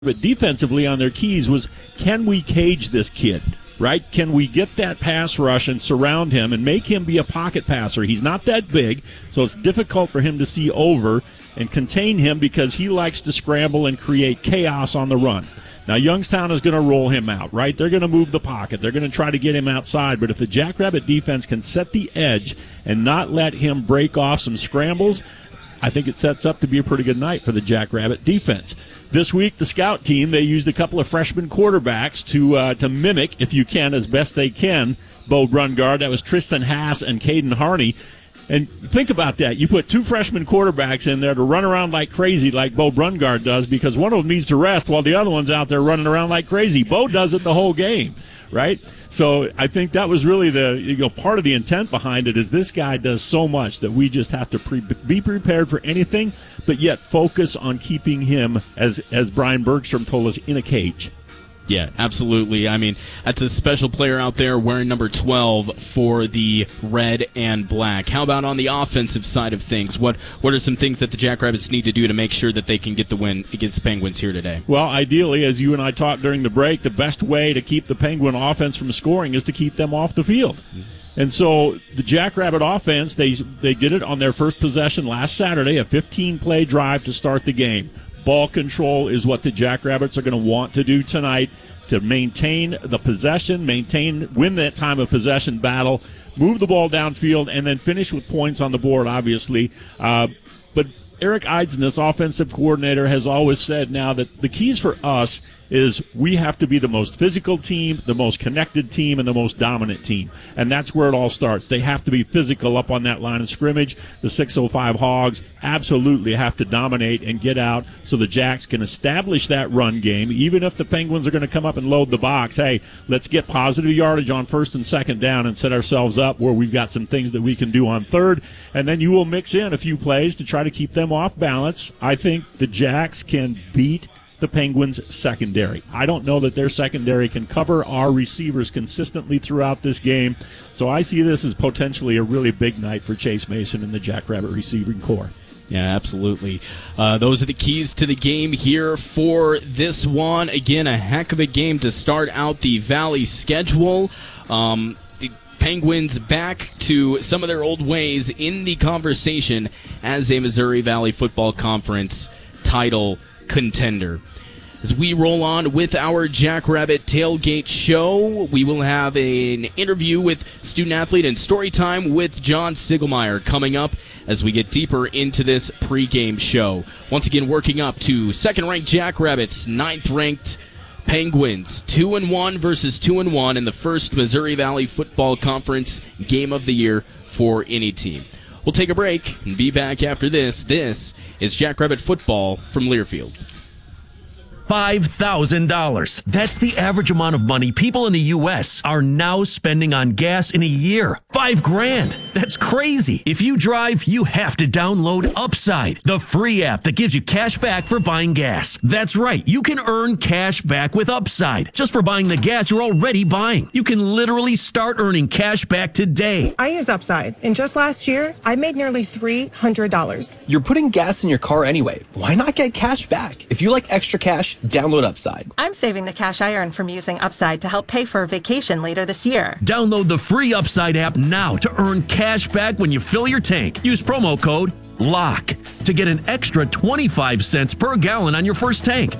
But defensively on their keys was, can we cage this kid, right? Can we get that pass rush and surround him and make him be a pocket passer? He's not that big, so it's difficult for him to see over and contain him because he likes to scramble and create chaos on the run. Now, Youngstown is going to roll him out, right? They're going to move the pocket. They're going to try to get him outside. But if the Jackrabbit defense can set the edge and not let him break off some scrambles, I think it sets up to be a pretty good night for the Jackrabbit defense. This week, the scout team, they used a couple of freshman quarterbacks to mimic, if you can, as best they can, Bo Brungard. That was Tristan Haas and Caden Harney. And think about that. You put two freshman quarterbacks in there to run around like crazy like Bo Brungard does because one of them needs to rest while the other one's out there running around like crazy. Bo does it the whole game, right? So I think that was really the part of the intent behind it is this guy does so much that we just have to be prepared for anything, but yet focus on keeping him, as Brian Bergstrom told us, in a cage. Yeah, absolutely. I mean, that's a special player out there wearing number 12 for the red and black. How about on the offensive side of things? What are some things that the Jackrabbits need to do to make sure that they can get the win against Penguins here today? Well, ideally, as you and I talked during the break, the best way to keep the Penguin offense from scoring is to keep them off the field. And so the Jackrabbit offense, they did it on their first possession last Saturday, a 15-play drive to start the game. Ball control is what the Jackrabbits are going to want to do tonight to maintain the possession, win that time of possession battle, move the ball downfield, and then finish with points on the board, obviously. But Eric Eidson, this offensive coordinator, has always said now that the keys for us is we have to be the most physical team, the most connected team, and the most dominant team. And that's where it all starts. They have to be physical up on that line of scrimmage. The 605 Hogs absolutely have to dominate and get out so the Jacks can establish that run game. Even if the Penguins are going to come up and load the box, hey, let's get positive yardage on first and second down and set ourselves up where we've got some things that we can do on third. And then you will mix in a few plays to try to keep them off balance. I think the Jacks can beat the Penguins' secondary. I don't know that their secondary can cover our receivers consistently throughout this game, so I see this as potentially a really big night for Chase Mason and the Jackrabbit receiving corps. Yeah, absolutely. Those are the keys to the game here for this one. Again, a heck of a game to start out the Valley schedule. The Penguins back to some of their old ways in the conversation as a Missouri Valley Football Conference title contender. As we roll on with our Jackrabbit Tailgate Show, we will have an interview with student-athlete and story time with John Sigelmeyer coming up as we get deeper into this pregame show. Once again, working up to second-ranked Jackrabbits, ninth-ranked Penguins, 2-1 versus 2-1 in the first Missouri Valley Football Conference game of the year for any team. We'll take a break and be back after this. This is Jackrabbit Football from Learfield. $5,000. That's the average amount of money people in the U.S. are now spending on gas in a year. $5,000. That's crazy. If you drive, you have to download Upside, the free app that gives you cash back for buying gas. That's right. You can earn cash back with Upside just for buying the gas you're already buying. You can literally start earning cash back today. I use Upside, and just last year, I made nearly $300. You're putting gas in your car anyway. Why not get cash back? If you like extra cash, download Upside. I'm saving the cash I earn from using Upside to help pay for a vacation later this year. Download the free Upside app now to earn cash back when you fill your tank. Use promo code LOCK to get an extra 25 cents per gallon on your first tank.